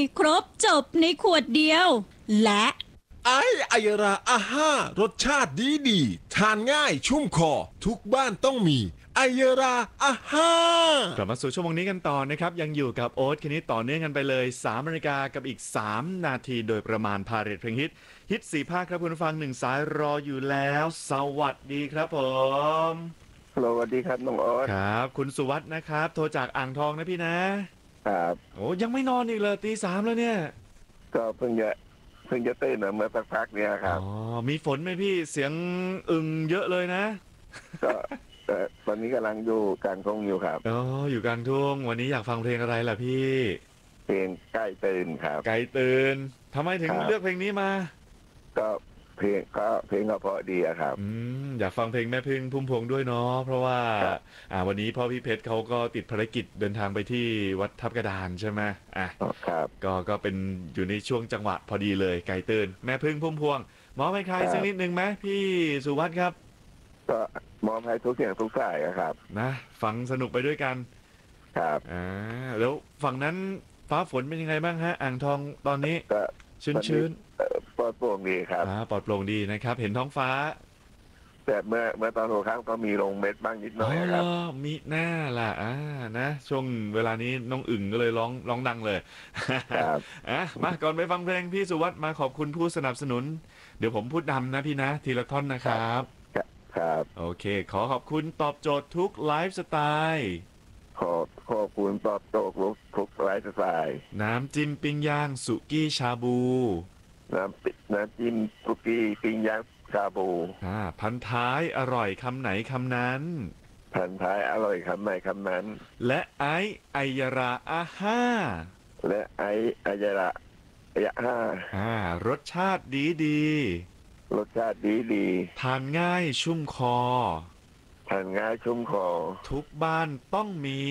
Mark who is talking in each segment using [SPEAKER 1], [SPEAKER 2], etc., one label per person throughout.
[SPEAKER 1] ครบจบในขวดเดียวและ
[SPEAKER 2] ไอยราอาห้ารสชาติดีทานง่ายชุ่มคอทุกบ้านต้องมีไอยราอาห้าก
[SPEAKER 3] ลับมาสู่ชั่วโมงนี้กันต่อนะครับยังอยู่กับโอ๊ตคณิตต่อเนื่องกันไปเลย3 นาฬิกากับอีก3 นาทีโดยประมาณพาเรทเพลงฮิต4 ภาคครับคุณผู้ฟัง1 สายรออยู่แล้วสวัสดีครับผม
[SPEAKER 4] สวัสดีครับน้องโอ๊ต
[SPEAKER 3] ครับคุณสุวัฒน์นะครับโทรจากอ่างทองนะพี่นะครับโอ้ยังไม่นอนอีกเลยตี 3แล้วเนี่ย
[SPEAKER 4] ก็เพิ่งจะตื่นเมื่อสักพักเนี่ยครับ
[SPEAKER 3] อ๋อมีฝนไหมพี่เสียงอึ่งเยอะเลยนะ
[SPEAKER 4] ก็ตอนนี้กำลังอยู่กลางทุ่งอยู่ครับ
[SPEAKER 3] อ๋ออยู่กลางทุ่งวันนี้อยากฟังเพลงอะไรล่ะพี่
[SPEAKER 4] เพลงใกล้ตื่นครับ
[SPEAKER 3] ใกล้ตื่นทำไมถึงเลือกเพลงนี้มา
[SPEAKER 4] ก็เพลงก็เพราะดีครับ
[SPEAKER 3] อยากฟังเพลงแม่พึ่งพุ่มพวงด้วยเนาะเพราะว่าวันนี้พ่อพี่เพชรเขาก็ติดภารกิจเดินทางไปที่วัดทับกระดานใช่ไหม
[SPEAKER 4] ครับ
[SPEAKER 3] ก็เป็นอยู่ในช่วงจังหวะพอดีเลยไก่ตื่นแม่พึ่งพุ่มพวงมอบให้ใครสักนิดนึงไหมพี่สุวัฒน์ครับ
[SPEAKER 4] ก็มอบให้ทุกเสียงทุกสายครับ
[SPEAKER 3] นะฟังสนุกไปด้วยกัน
[SPEAKER 4] ครับ
[SPEAKER 3] แล้วฝั่งนั้นฟ้าฝนเป็นยังไงบ้างฮะอ่างทองตอนนี้ชื้น
[SPEAKER 4] ปลอดโปร่งดีครับ
[SPEAKER 3] ปลอดโปร่งดีนะครับเห็นท้องฟ้า
[SPEAKER 4] แต่เมื่อตอนหัวค่ำก็มีลงเม็ดบ้างนิดหน่อยครับ
[SPEAKER 3] มีหน้าล่ะนะช่วงเวลานี้น้องอึ่งก็เลยร้องดังเลย
[SPEAKER 4] ครับ
[SPEAKER 3] มาก่อนไปฟังเพลงพี่สุวัฒน์มาขอบคุณผู้สนับสนุนเดี๋ยวผมพูดนำนะพี่นะทีละท่อนนะครับ
[SPEAKER 4] ครับ
[SPEAKER 3] โอเคขอบคุณตอบโจทย์ทุกไลฟ์สไตล์
[SPEAKER 4] ขอบคุณตอบโจทย์ทุกไลฟ์สไตล์
[SPEAKER 3] น้ำจิ้มปิ้งย่างสุกี้ชาบู
[SPEAKER 4] น้ำจิ้มสุกี้ปิ้งย่างชาบู
[SPEAKER 3] พันท้ายอร่อยคำไหนคำนั้น
[SPEAKER 4] พันท้ายอร่อยคำไหนคำนั้น
[SPEAKER 3] และไอยราอาห้า
[SPEAKER 4] และไอยรา
[SPEAKER 3] รสชาติดี
[SPEAKER 4] รสชาติดี
[SPEAKER 3] ทานง่ายชุ่มคอ
[SPEAKER 4] ทานง่ายชุ่มคอ
[SPEAKER 3] ทุกบ้านต้องมี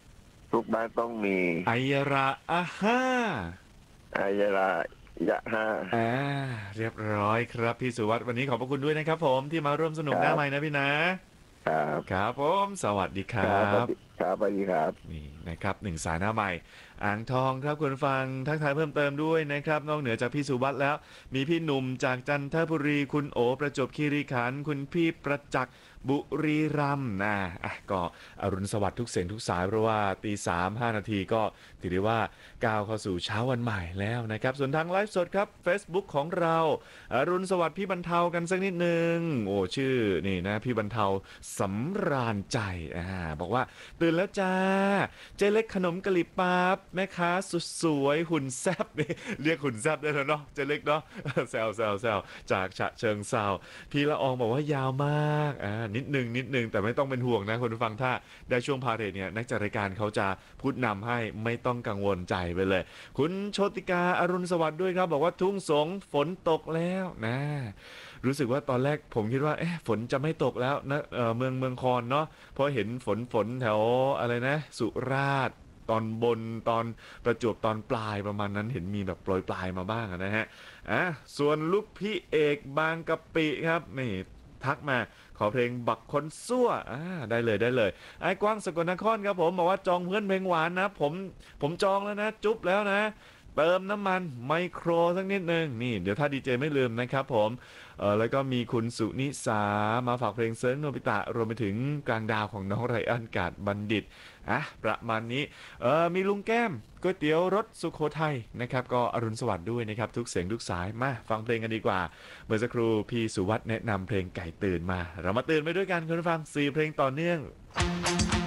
[SPEAKER 3] ไอยราอาห้า
[SPEAKER 4] ไอยรายะห้า
[SPEAKER 3] เรียบร้อยครับพี่สุวัฒน์วันนี้ขอบพระคุณด้วยนะครับผมที่มาร่วมสนุกหน้าไมค์นะพี่นะครับครับผมสวัสดีครับ
[SPEAKER 4] ครับสวัสดีครับ
[SPEAKER 3] นี่นะครับ1 สายหน้าไมค์อ่างทองครับคุณฟังทักทายเพิ่มเติมด้วยนะครับนอกเหนือจากพี่สุวัฒน์แล้วมีพี่หนุ่มจากจันทบุรีคุณโอประจวบคีรีขันธ์คุณพี่ประจักษ์บุรีรัมย์ก็อรุณสวัสดิ์ทุกเสียงทุกสายเพราะว่าตี 3:05 นาทีก็ถือได้ว่าก้าวเข้าสู่เช้าวันใหม่แล้วนะครับส่วนทางไลฟ์สดครับ Facebook ของเราอรุณสวัสดิ์พี่บรรเทากันสักนิดนึงชื่อนี่นะพี่บรรเทาสำราญใจบอกว่าตื่นแล้วจ้าเจ๊เล็กขนมกะหรี่ปั๊บแม่ค้าสุดสวยหุ่นแซบนี่เรียกหุ่นแซบได้แล้วเนาะเจ๊เล็กเนาะแซวจากฉะเชิงเทราพี่ละอองบอกว่ายาวมากนิดนึงแต่ไม่ต้องเป็นห่วงนะคุณผู้ฟังถ้าได้ช่วงพาเรทเนี่ยนักจัดรายการเขาจะพูดนำให้ไม่ต้องกังวลใจไปเลยคุณโชติกาอรุณสวัสดิ์ด้วยครับบอกว่าทุ่งสงฝนตกแล้วนะรู้สึกว่าตอนแรกผมคิดว่าฝนจะไม่ตกแล้วนะเมืองคอนเนาะเพราะเห็นฝนแถวอะไรนะสุราษฎร์ตอนบนตอนประจวบตอนปลายประมาณนั้นเห็นมีแบบโปรยปลายมาบ้างนะฮะส่วนลูกพี่เอกบางกะปิครับนี่ทักมาขอเพลงบักคนซั่วได้เลยไอ้กว้างสกลนครครับผมบอกว่าจองเพื่อนเพลงหวานนะผมจองแล้วนะจุ๊บแล้วนะเติมน้ำมันไมโครสักนิดนึงนี่เดี๋ยวถ้าดีเจไม่ลืมนะครับผมแล้วก็มีคุณสุนิสามาฝากเพลงเซิร์ฟโนบิตะรวมไปถึงกลางดาวของน้องไรอันกาดบัณฑิตประมาณนี้มีลุงแก้มก๋วยเตี๋ยวรสสุโขทัยนะครับก็อรุณสวัสดิ์ด้วยนะครับทุกเสียงทุกสายมาฟังเพลงกันดีกว่าเมื่อสักครู่พี่สุวัฒน์แนะนำเพลงไก่ตื่นมาเรามาตื่นไปด้วยกันคุณผู้ฟัง4 เพลงต่อเนื่อง